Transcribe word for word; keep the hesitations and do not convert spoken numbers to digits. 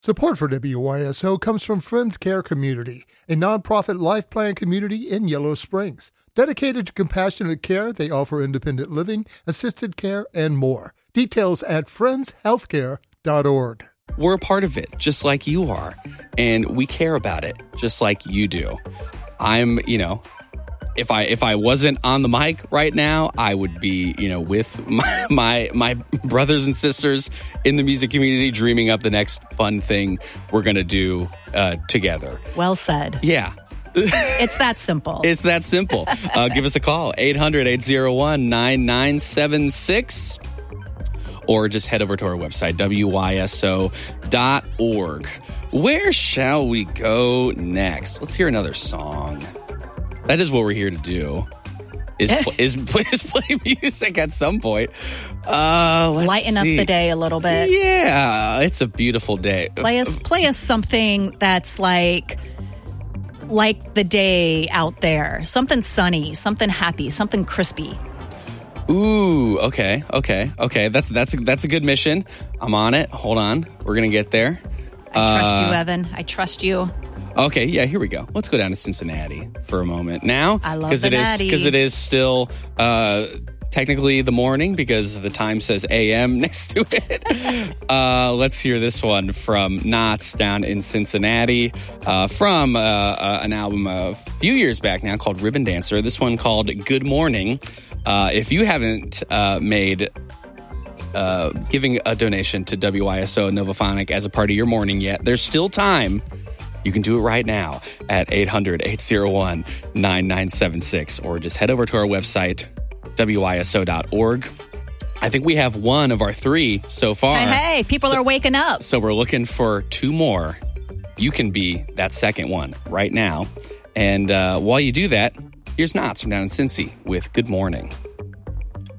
Support for W Y S O comes from Friends Care Community, a nonprofit life plan community in Yellow Springs. Dedicated to compassionate care, they offer independent living, assisted care, and more. Details at friends healthcare dot org. We're a part of it, just like you are, and we care about it, just like you do. I'm, you know, if I if I wasn't on the mic right now, I would be, you know, with my my, my brothers and sisters in the music community, dreaming up the next fun thing we're gonna do uh, together. Well said. Yeah. It's that simple. It's that simple. Uh, give us a call, eight hundred, eight oh one, nine nine seven six. Or just head over to our website, W Y S O dot org. Where shall we go next? Let's hear another song. That is what we're here to do, is, pl- is, is play music at some point. Uh, let's Lighten see. up the day a little bit. Yeah, it's a beautiful day. Play us, play us something that's like... like the day out there. Something sunny, something happy, something crispy. Ooh, okay, okay, okay. That's that's a, that's a good mission. I'm on it. Hold on, we're gonna get there. I trust Uh, you, Evan. I trust you. Okay, yeah, here we go. Let's go down to Cincinnati for a moment now. I love because the it is natty. because it is still uh, technically the morning because the time says A M next to it. uh, let's hear this one from Knots down in Cincinnati uh, from uh, uh, an album a few years back now called Ribbon Dancer. This one called Good Morning. Uh, if you haven't uh, made uh, giving a donation to W Y S O Novaphonic as a part of your morning yet, there's still time. You can do it right now at eight hundred, eight oh one, nine nine seven six or just head over to our website, W Y S O dot org. I think we have one of our three so far. Hey, hey, people so, are waking up. So we're looking for two more. You can be that second one right now. And uh, while you do that, here's Knots from down in Cincy with Good Morning.